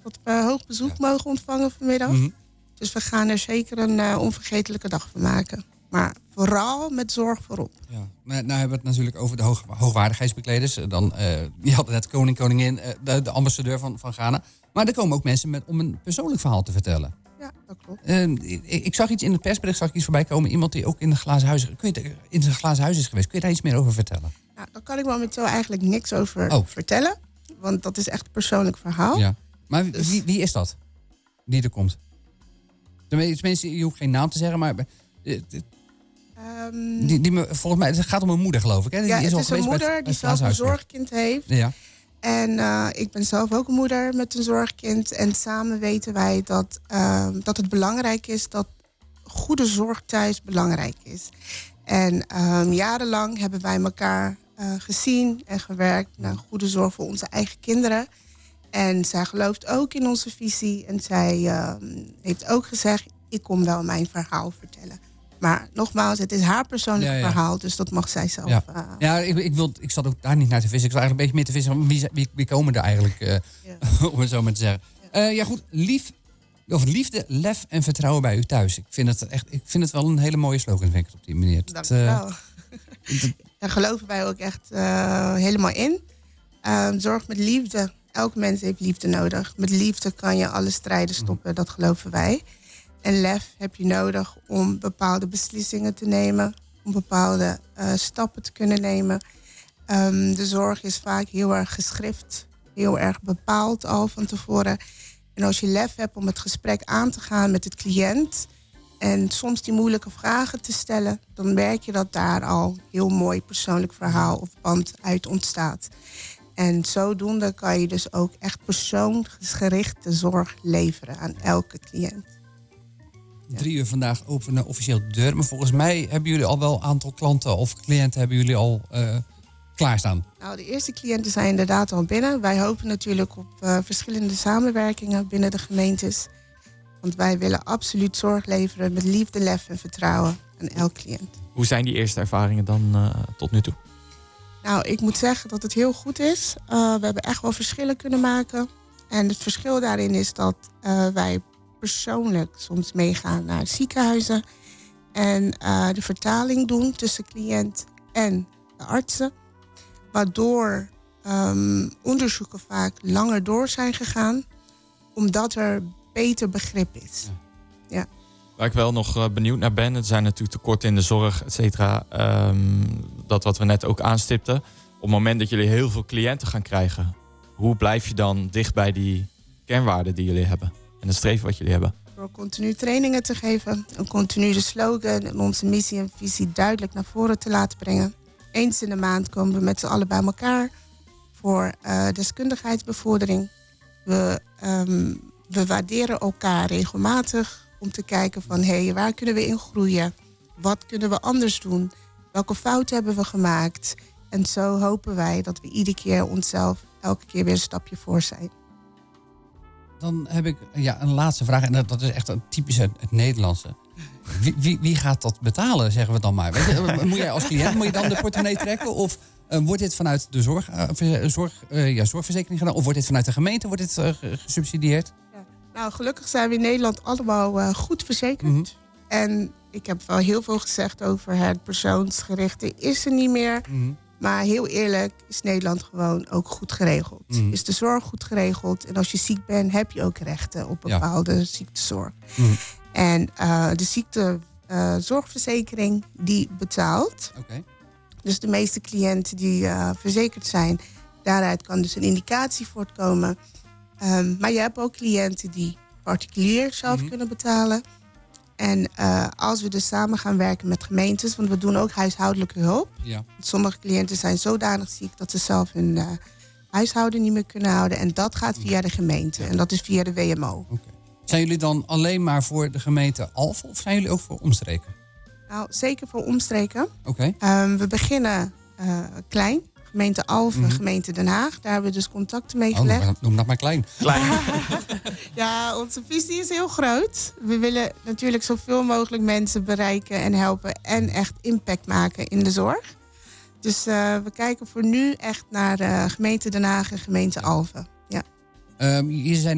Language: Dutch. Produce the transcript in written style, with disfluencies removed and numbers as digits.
dat we hoog bezoek mogen ontvangen vanmiddag. Mm-hmm. Dus we gaan er zeker een onvergetelijke dag van maken. Maar vooral met zorg voorop. Ja. Nou hebben we het natuurlijk over de hoogwaardigheidsbekleders. Je had net koningin, de ambassadeur van Ghana. Maar er komen ook mensen om een persoonlijk verhaal te vertellen. Ja, dat klopt. Ik zag iets in het persbericht voorbij komen. Iemand die ook in een glazen huis is geweest. Kun je daar iets meer over vertellen? Nou, daar kan ik momenteel eigenlijk niks over vertellen. Want dat is echt een persoonlijk verhaal. Ja. Maar wie is dat? Die er komt? Tenminste, je hoeft geen naam te zeggen, maar... volgens mij, het gaat om een moeder, geloof ik. Hè? Ja, het is een moeder die zelf een zorgkind heeft. Ja. En ik ben zelf ook een moeder met een zorgkind. En samen weten wij dat het belangrijk is dat goede zorg thuis belangrijk is. En jarenlang hebben wij elkaar gezien en gewerkt naar goede zorg voor onze eigen kinderen. En zij gelooft ook in onze visie. En zij heeft ook gezegd, ik kom wel mijn verhaal vertellen. Maar nogmaals, het is haar persoonlijk verhaal, dus dat mag zij zelf. Ik zat ook daar niet naar te vissen. Ik zat eigenlijk een beetje meer te vissen. Wie komen er eigenlijk, om het zo maar te zeggen. Goed, liefde, lef en vertrouwen bij u thuis. Ik vind het wel een hele mooie slogan, vind ik, op die manier. Dank u wel. Daar geloven wij ook echt helemaal in. Zorg met liefde. Elk mens heeft liefde nodig. Met liefde kan je alle strijden stoppen, dat geloven wij. En lef heb je nodig om bepaalde beslissingen te nemen. Om bepaalde stappen te kunnen nemen. De zorg is vaak heel erg geschrift. Heel erg bepaald al van tevoren. En als je lef hebt om het gesprek aan te gaan met de cliënt... en soms die moeilijke vragen te stellen... dan merk je dat daar al heel mooi persoonlijk verhaal of band uit ontstaat. En zodoende kan je dus ook echt persoonsgerichte zorg leveren aan elke cliënt. 3 uur vandaag openen officieel de deur. Maar volgens mij hebben jullie al wel een aantal klanten of cliënten hebben jullie al klaarstaan. Nou, de eerste cliënten zijn inderdaad al binnen. Wij hopen natuurlijk op verschillende samenwerkingen binnen de gemeentes. Want wij willen absoluut zorg leveren met liefde, lef en vertrouwen aan elk cliënt. Hoe zijn die eerste ervaringen dan tot nu toe? Nou, ik moet zeggen dat het heel goed is. We hebben echt wel verschillen kunnen maken. En het verschil daarin is dat wij persoonlijk soms meegaan naar ziekenhuizen. En de vertaling doen tussen cliënt en de artsen. Waardoor onderzoeken vaak langer door zijn gegaan. Omdat er beter begrip is. Ja. Waar ik wel nog benieuwd naar ben, het zijn natuurlijk tekorten in de zorg, et cetera. Dat wat we net ook aanstipten. Op het moment dat jullie heel veel cliënten gaan krijgen, hoe blijf je dan dicht bij die kernwaarden die jullie hebben? En het streven wat jullie hebben? Door continu trainingen te geven, een continu de slogan en onze missie en visie duidelijk naar voren te laten brengen. Eens in de maand komen we met z'n allen bij elkaar voor deskundigheidsbevordering. We waarderen elkaar regelmatig om te kijken van waar kunnen we in groeien? Wat kunnen we anders doen? Welke fouten hebben we gemaakt? En zo hopen wij dat we iedere keer onszelf elke keer weer een stapje voor zijn. Dan heb ik een laatste vraag. En dat is echt een typisch het Nederlandse. Wie gaat dat betalen, zeggen we dan maar? Weet je, moet jij als cliënt dan de portemonnee trekken? Of wordt dit vanuit de zorgverzekering gedaan? Of wordt dit vanuit de gemeente gesubsidieerd? Ja. Nou, gelukkig zijn we in Nederland allemaal goed verzekerd. Mm-hmm. En ik heb wel heel veel gezegd over het persoonsgerichte is er niet meer. Mm-hmm. Maar heel eerlijk is Nederland gewoon ook goed geregeld. Mm. Is de zorg goed geregeld? En als je ziek bent, heb je ook rechten op bepaalde ziektezorg. Mm. En de ziektezorgverzekering die betaalt. Okay. Dus de meeste cliënten die verzekerd zijn, daaruit kan dus een indicatie voortkomen. Maar je hebt ook cliënten die particulier zelf kunnen betalen. En als we dus samen gaan werken met gemeentes, want we doen ook huishoudelijke hulp. Ja. Sommige cliënten zijn zodanig ziek dat ze zelf hun huishouden niet meer kunnen houden. En dat gaat via de gemeente. En dat is via de WMO. Okay. Zijn jullie dan alleen maar voor de gemeente Alphen of zijn jullie ook voor omstreken? Nou, zeker voor omstreken. Okay. We beginnen klein. Gemeente Alphen, gemeente Den Haag. Daar hebben we dus contacten mee gelegd. Noem dat maar klein. Ja, onze visie is heel groot. We willen natuurlijk zoveel mogelijk mensen bereiken en helpen. En echt impact maken in de zorg. Dus we kijken voor nu echt naar gemeente Den Haag en gemeente Alphen. Ja. Je zei